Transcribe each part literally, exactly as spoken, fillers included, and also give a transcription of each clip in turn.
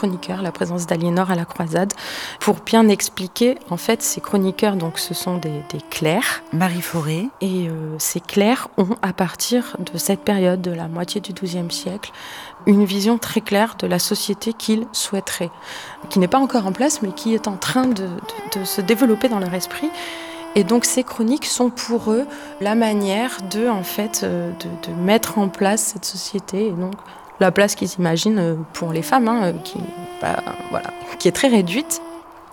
chroniqueurs, la présence d'Aliénor à la croisade, pour bien expliquer, en fait, ces chroniqueurs, donc ce sont des, des clercs. Marie Fauré. Et euh, ces clercs ont, à partir de cette période, de la moitié du douzième siècle, une vision très claire de la société qu'ils souhaiteraient, qui n'est pas encore en place, mais qui est en train de, de, de se développer dans leur esprit. Et donc ces chroniques sont pour eux la manière de, en fait, de, de mettre en place cette société, et donc la place qu'ils imaginent pour les femmes, hein, qui, bah, voilà, qui est très réduite.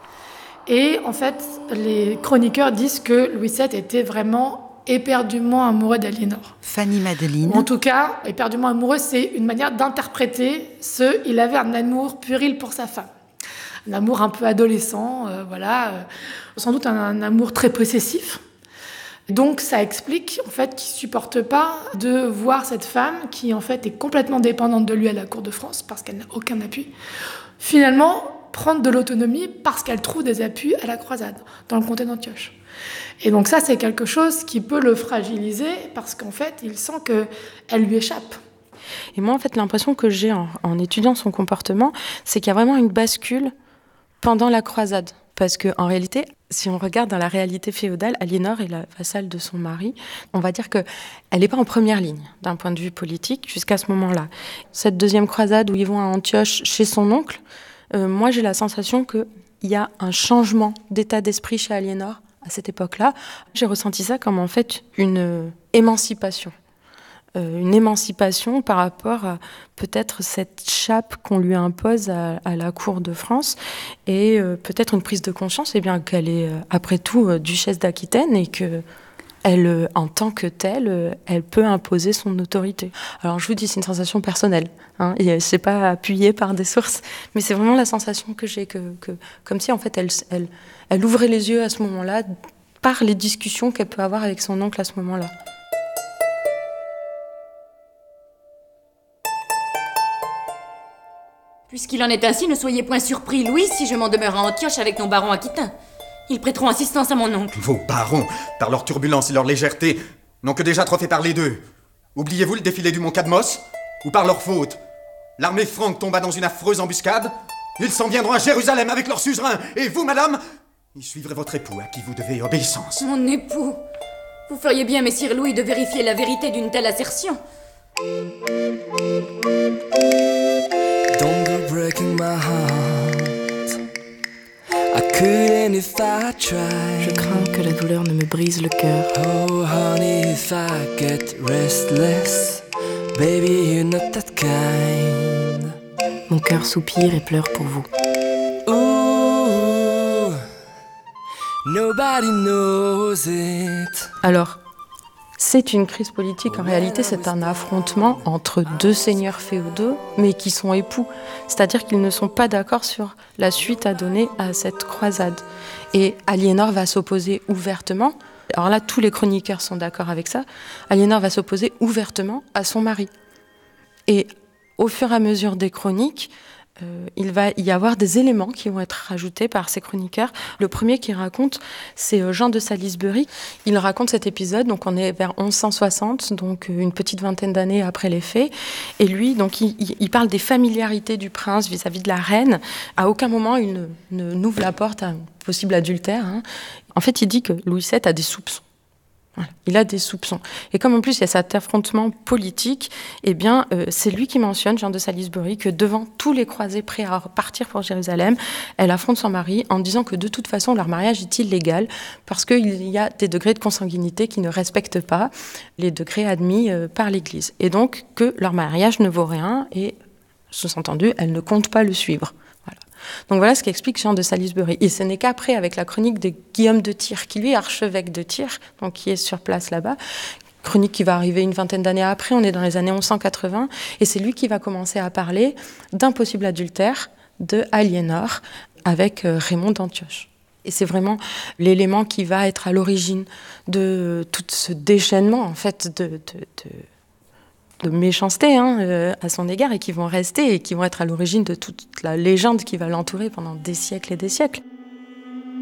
Et en fait, les chroniqueurs disent que Louis sept était vraiment éperdument amoureux d'Aliénor. Fanny Madeline. En tout cas, éperdument amoureux, c'est une manière d'interpréter ce « il avait un amour puéril pour sa femme ». Un amour un peu adolescent, euh, voilà, euh, sans doute un, un amour très possessif. Donc ça explique en fait qu'il ne supporte pas de voir cette femme qui en fait est complètement dépendante de lui à la cour de France parce qu'elle n'a aucun appui, finalement prendre de l'autonomie parce qu'elle trouve des appuis à la croisade, dans le comté d'Antioche. Et donc ça c'est quelque chose qui peut le fragiliser parce qu'en fait il sent qu'elle lui échappe. Et moi en fait l'impression que j'ai en, en étudiant son comportement, c'est qu'il y a vraiment une bascule pendant la croisade. Parce qu'en réalité, si on regarde dans la réalité féodale, Aliénor est la vassale de son mari. On va dire qu'elle n'est pas en première ligne d'un point de vue politique jusqu'à ce moment-là. Cette deuxième croisade où ils vont à Antioche chez son oncle, euh, moi j'ai la sensation qu'il y a un changement d'état d'esprit chez Aliénor à cette époque-là. J'ai ressenti ça comme en fait une euh, émancipation. Euh, une émancipation par rapport à peut-être cette chape qu'on lui impose à, à la cour de France et euh, peut-être une prise de conscience eh bien, qu'elle est euh, après tout euh, duchesse d'Aquitaine et que elle, euh, en tant que telle, euh, elle peut imposer son autorité. Alors je vous dis, c'est une sensation personnelle, hein, et c'est pas appuyé par des sources, mais c'est vraiment la sensation que j'ai, que, que, comme si en fait elle, elle, elle ouvrait les yeux à ce moment-là par les discussions qu'elle peut avoir avec son oncle à ce moment-là. Puisqu'il en est ainsi, ne soyez point surpris, Louis, si je m'en demeure à Antioche avec nos barons aquitains. Ils prêteront assistance à mon oncle. Vos barons, par leur turbulence et leur légèreté, n'ont que déjà trop fait parler d'eux. Oubliez-vous le défilé du mont Cadmos? Ou par leur faute, l'armée franque tomba dans une affreuse embuscade? Ils s'en viendront à Jérusalem avec leur suzerain. Et vous, madame, y suivrez votre époux à qui vous devez obéissance. Mon époux? Vous feriez bien, messire Louis, de vérifier la vérité d'une telle assertion. Don't go breaking my heart. I couldn't if I tried. Je crains que la douleur ne me brise le cœur. Oh honey, if I get restless, baby you're not that kind. Mon cœur soupire et pleure pour vous. Ooh, nobody knows it. Alors, c'est une crise politique. En réalité, c'est un affrontement entre deux seigneurs féodaux, mais qui sont époux. C'est-à-dire qu'ils ne sont pas d'accord sur la suite à donner à cette croisade. Et Aliénor va s'opposer ouvertement. Alors là, tous les chroniqueurs sont d'accord avec ça. Aliénor va s'opposer ouvertement à son mari. Et au fur et à mesure des chroniques, Euh, il va y avoir des éléments qui vont être rajoutés par ces chroniqueurs. Le premier qui raconte, c'est euh, Jean de Salisbury. Il raconte cet épisode, donc on est vers onze cent soixante, donc euh, une petite vingtaine d'années après les faits. Et lui, donc, il, il parle des familiarités du prince vis-à-vis de la reine. À aucun moment, il ne, ne n'ouvre la porte à un possible adultère, hein. En fait, il dit que Louis sept a des soupçons. Voilà. Il a des soupçons. Et comme en plus il y a cet affrontement politique, eh bien, euh, c'est lui qui mentionne, Jean de Salisbury, que devant tous les croisés prêts à partir pour Jérusalem, elle affronte son mari en disant que de toute façon leur mariage est illégal parce qu'il y a des degrés de consanguinité qui ne respectent pas les degrés admis euh, par l'Église. Et donc que leur mariage ne vaut rien et, sous-entendu, elle ne compte pas le suivre. Donc voilà ce qu'explique Jean de Salisbury. Et ce n'est qu'après, avec la chronique de Guillaume de Tyr, qui lui est archevêque de Tyr, donc qui est sur place là-bas, chronique qui va arriver une vingtaine d'années après, on est dans les années onze cent quatre-vingts, et c'est lui qui va commencer à parler d'un possible adultère de Aliénor avec Raymond d'Antioche. Et c'est vraiment l'élément qui va être à l'origine de tout ce déchaînement, en fait, de... de, de de méchanceté hein, euh, à son égard et qui vont rester et qui vont être à l'origine de toute la légende qui va l'entourer pendant des siècles et des siècles.